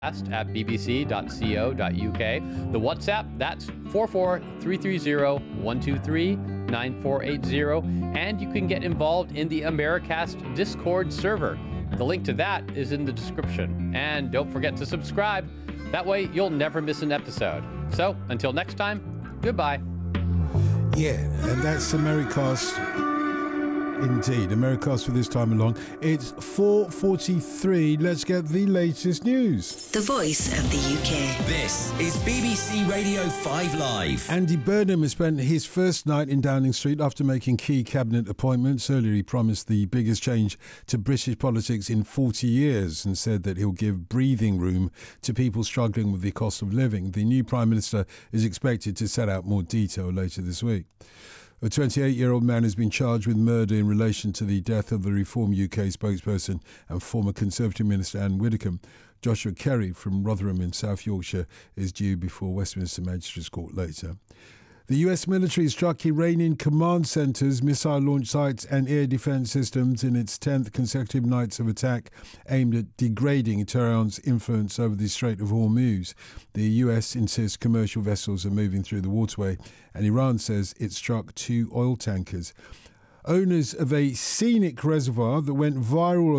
at bbc.co.uk. The WhatsApp, that's 44330-123-9480. And you can get involved in the Americast Discord server. The link to that is in the description. And don't forget to subscribe. That way you'll never miss an episode. So until next time, goodbye. Yeah, and that's Americast. Indeed, Americast for this time along. It's 4:43. Let's get the latest news. The voice of the UK. This is BBC Radio 5 Live. Andy Burnham has spent his first night in Downing Street after making key cabinet appointments. Earlier he promised the biggest change to British politics in 40 years and said that he'll give breathing room to people struggling with the cost of living. The new Prime Minister is expected to set out more detail later this week. A 28-year-old man has been charged with murder in relation to the death of the Reform UK spokesperson and former Conservative Minister Anne Widdecombe. Joshua Kerry from Rotherham in South Yorkshire is due before Westminster Magistrates Court later. The US military struck Iranian command centres, missile launch sites and air defence systems in its 10th consecutive nights of attack aimed at degrading Tehran's influence over the Strait of Hormuz. The US insists commercial vessels are moving through the waterway, and Iran says it struck 2 oil tankers. Owners of a scenic reservoir that went viral